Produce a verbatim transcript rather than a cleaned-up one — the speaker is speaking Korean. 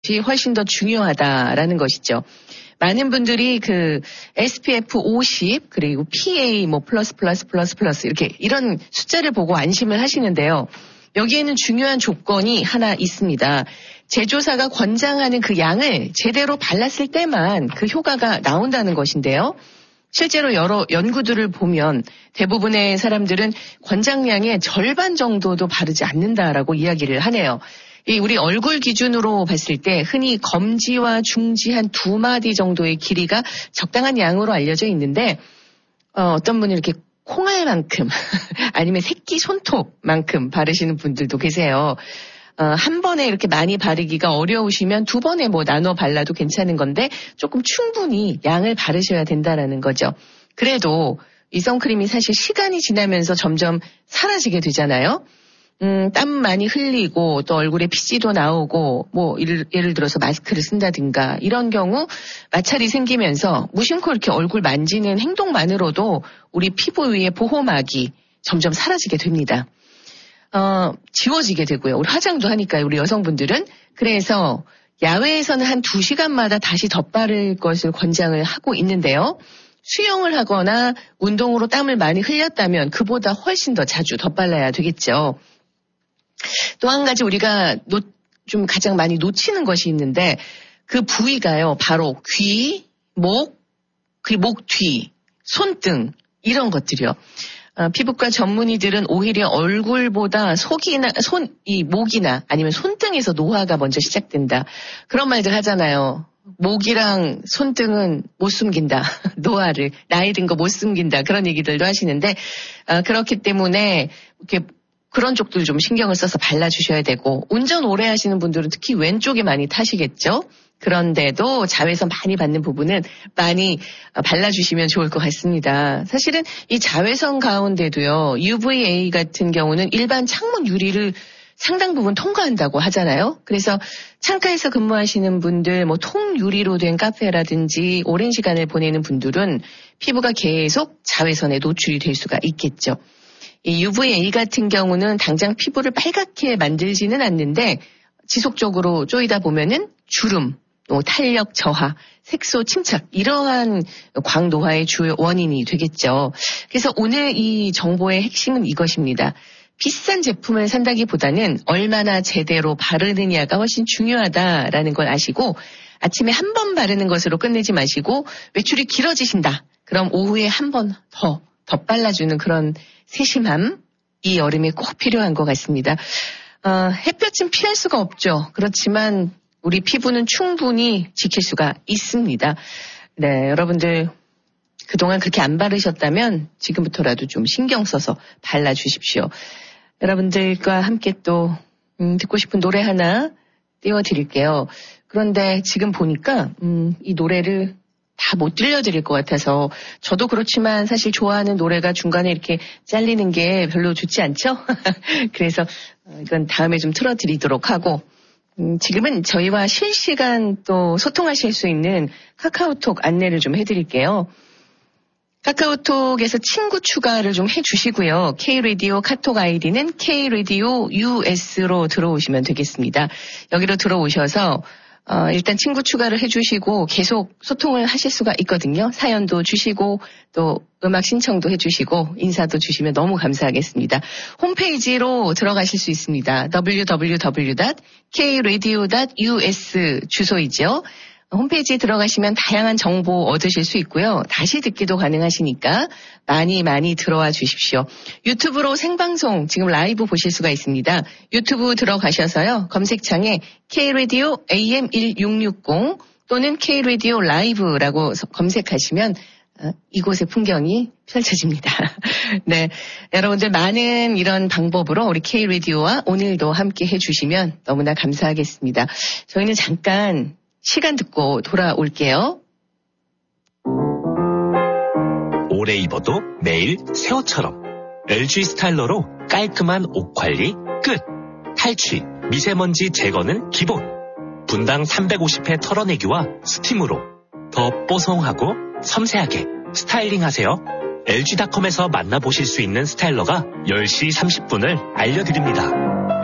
훨씬 더 중요하다라는 것이죠. 많은 분들이 그 에스피에프 오십 그리고 피에이 뭐 플러스 플러스 플러스 플러스 이렇게 이런 숫자를 보고 안심을 하시는데요. 여기에는 중요한 조건이 하나 있습니다. 제조사가 권장하는 그 양을 제대로 발랐을 때만 그 효과가 나온다는 것인데요. 실제로 여러 연구들을 보면 대부분의 사람들은 권장량의 절반 정도도 바르지 않는다라고 이야기를 하네요. 이 우리 얼굴 기준으로 봤을 때 흔히 검지와 중지 한 두 마디 정도의 길이가 적당한 양으로 알려져 있는데 어, 어떤 분이 이렇게 콩알만큼 아니면 새끼 손톱만큼 바르시는 분들도 계세요. 어, 한 번에 이렇게 많이 바르기가 어려우시면 두 번에 뭐 나눠 발라도 괜찮은 건데 조금 충분히 양을 바르셔야 된다라는 거죠. 그래도 이 선크림이 사실 시간이 지나면서 점점 사라지게 되잖아요. 음, 땀 많이 흘리고 또 얼굴에 피지도 나오고 뭐 예를, 예를 들어서 마스크를 쓴다든가 이런 경우 마찰이 생기면서 무심코 이렇게 얼굴 만지는 행동만으로도 우리 피부 위에 보호막이 점점 사라지게 됩니다. 어, 지워지게 되고요. 우리 화장도 하니까요. 우리 여성분들은. 그래서 야외에서는 한 두 시간마다 다시 덧바를 것을 권장을 하고 있는데요. 수영을 하거나 운동으로 땀을 많이 흘렸다면 그보다 훨씬 더 자주 덧발라야 되겠죠. 또 한 가지 우리가 놓, 좀 가장 많이 놓치는 것이 있는데 그 부위가요. 바로 귀, 목, 그리고 목 뒤, 손등 이런 것들이요. 어, 피부과 전문의들은 오히려 얼굴보다 속이나 손, 이 목이나 아니면 손등에서 노화가 먼저 시작된다. 그런 말들 하잖아요. 목이랑 손등은 못 숨긴다. 노화를 나이 든 거 못 숨긴다. 그런 얘기들도 하시는데 어, 그렇기 때문에 이렇게 그런 쪽들 좀 신경을 써서 발라주셔야 되고 운전 오래 하시는 분들은 특히 왼쪽에 많이 타시겠죠. 그런데도 자외선 많이 받는 부분은 많이 발라주시면 좋을 것 같습니다. 사실은 이 자외선 가운데도요. 유브이에이 같은 경우는 일반 창문 유리를 상당 부분 통과한다고 하잖아요. 그래서 창가에서 근무하시는 분들, 뭐 통유리로 된 카페라든지 오랜 시간을 보내는 분들은 피부가 계속 자외선에 노출이 될 수가 있겠죠. 이 유브이에이 같은 경우는 당장 피부를 빨갛게 만들지는 않는데 지속적으로 쪼이다 보면은 주름, 또 탄력 저하, 색소 침착 이러한 광노화의 주요 원인이 되겠죠. 그래서 오늘 이 정보의 핵심은 이것입니다. 비싼 제품을 산다기보다는 얼마나 제대로 바르느냐가 훨씬 중요하다라는 걸 아시고 아침에 한 번 바르는 것으로 끝내지 마시고 외출이 길어지신다. 그럼 오후에 한 번 더 덧발라주는 그런 세심함, 이 여름에 꼭 필요한 것 같습니다. 어, 햇볕은 피할 수가 없죠. 그렇지만 우리 피부는 충분히 지킬 수가 있습니다. 네, 여러분들 그동안 그렇게 안 바르셨다면 지금부터라도 좀 신경 써서 발라주십시오. 여러분들과 함께 또 음, 듣고 싶은 노래 하나 띄워드릴게요. 그런데 지금 보니까 음, 이 노래를 다 못 들려드릴 것 같아서 저도 그렇지만 사실 좋아하는 노래가 중간에 이렇게 잘리는 게 별로 좋지 않죠? 그래서 이건 다음에 좀 틀어드리도록 하고 음, 지금은 저희와 실시간 또 소통하실 수 있는 카카오톡 안내를 좀 해드릴게요. 카카오톡에서 친구 추가를 좀 해주시고요. K-라디오 카톡 아이디는 K-라디오 유에스로 들어오시면 되겠습니다. 여기로 들어오셔서 어, 일단 친구 추가를 해주시고 계속 소통을 하실 수가 있거든요. 사연도 주시고 또 음악 신청도 해주시고 인사도 주시면 너무 감사하겠습니다. 홈페이지로 들어가실 수 있습니다. 더블유 더블유 더블유 닷 케이 라디오 닷 유에스 주소이죠. 홈페이지에 들어가시면 다양한 정보 얻으실 수 있고요. 다시 듣기도 가능하시니까 많이 많이 들어와 주십시오. 유튜브로 생방송 지금 라이브 보실 수가 있습니다. 유튜브 들어가셔서요. 검색창에 K-라디오 에이엠 천육백육십 또는 K-라디오 라이브라고 검색하시면 이곳의 풍경이 펼쳐집니다. 네, 여러분들 많은 이런 방법으로 우리 K-라디오와 오늘도 함께 해주시면 너무나 감사하겠습니다. 저희는 잠깐 시간 듣고 돌아올게요. 오래 입어도 매일 새 옷처럼 엘지 스타일러로 깔끔한 옷 관리 끝. 탈취, 미세먼지 제거는 기본. 분당 삼백오십 회 털어내기와 스팀으로 더 뽀송하고 섬세하게 스타일링 하세요. 엘지닷컴에서 만나보실 수 있는 스타일러가 열 시 삼십 분을 알려드립니다.